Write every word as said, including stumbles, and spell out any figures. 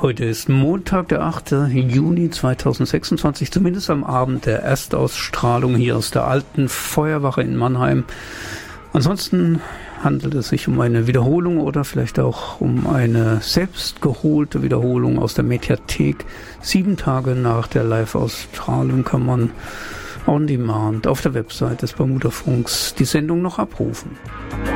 Heute ist Montag, der achte Juni zweitausendsechsundzwanzig, zumindest am Abend der Erstausstrahlung hier aus der alten Feuerwache in Mannheim. Ansonsten handelt es sich um eine Wiederholung oder vielleicht auch um eine selbstgeholte Wiederholung aus der Mediathek. Sieben Tage nach der Live-Ausstrahlung kann man on demand auf der Website des Bermuda Funks die Sendung noch abrufen.